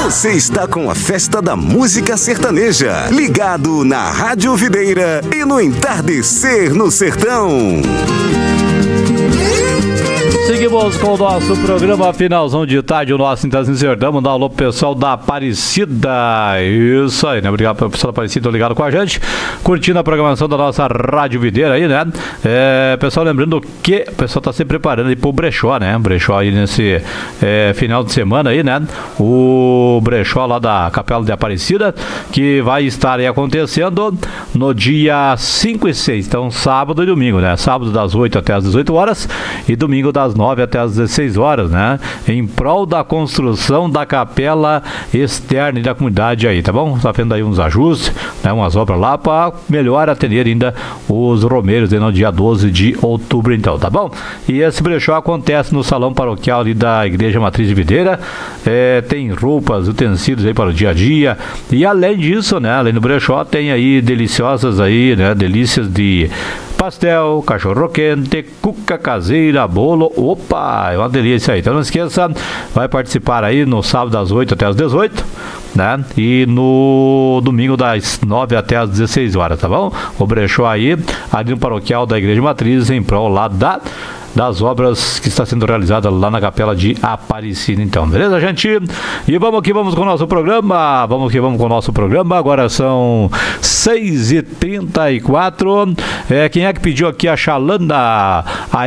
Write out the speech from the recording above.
Você está com a Festa da Música Sertaneja, ligado na Rádio Videira e no Entardecer no Sertão. Seguimos com o nosso programa finalzão de tarde, o nosso Entardecer no Sertão. Mandar um alô pro pessoal da Aparecida. Isso aí, né? Obrigado pro pessoal da Aparecida ligado com a gente, curtindo a programação da nossa Rádio Videira aí, né? Pessoal, lembrando que o pessoal tá se preparando aí pro brechó, né? Brechó aí nesse final de semana aí, né? O brechó lá da Capela de Aparecida, que vai estar aí acontecendo no dia 5 e 6, então sábado e domingo, né? Sábado das 8 até as 18 horas e domingo das 9 até as 16 horas, né? Em prol da construção da capela externa e da comunidade aí, tá bom? Tá vendo aí uns ajustes, né? Umas obras lá para melhor atender ainda os romeiros aí no dia 12 de outubro, então, tá bom? E esse brechó acontece no salão paroquial ali da Igreja Matriz de Videira. Tem roupas, utensílios aí para o dia a dia. E além disso, né? Além do brechó, tem aí deliciosas aí, né? Delícias de pastel, cachorro quente, cuca caseira, bolo. Opa, é uma delícia aí. Então não esqueça, vai participar aí no sábado das 8 até as 18, né? E no domingo das 9 até as 16 horas, tá bom? O brechó aí, ali no paroquial da Igreja Matriz, em prol lá das obras que está sendo realizada lá na Capela de Aparecida, então, beleza, gente? E vamos com o nosso programa, vamos com o nosso programa. Agora são 6h34. Quem é que pediu aqui a Xalanda?